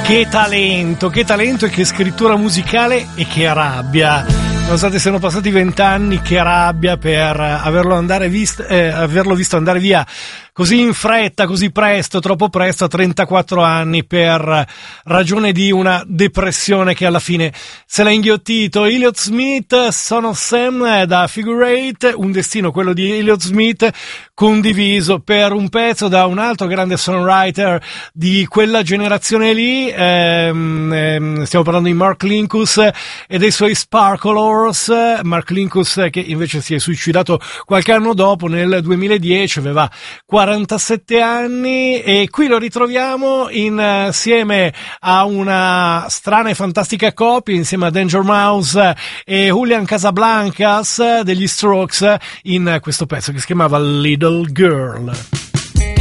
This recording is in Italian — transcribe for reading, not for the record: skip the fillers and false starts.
Che talento e che scrittura musicale e che rabbia. Nonostante siano passati 20 anni, che rabbia per averlo visto andare via così in fretta, così presto, troppo presto, a 34 anni, per ragione di una depressione che alla fine se l'ha inghiottito. Elliott Smith, Son of Sam, da Figure Eight, un destino, quello di Elliott Smith, condiviso per un pezzo da un altro grande songwriter di quella generazione lì. Stiamo parlando di Mark Linkous e dei suoi Sparklers. Mark Linkous, che invece si è suicidato qualche anno dopo, nel 2010, aveva 47 anni, e qui lo ritroviamo insieme a una strana e fantastica coppia, insieme a Danger Mouse e Julian Casablancas degli Strokes, in questo pezzo che si chiamava Little Girl.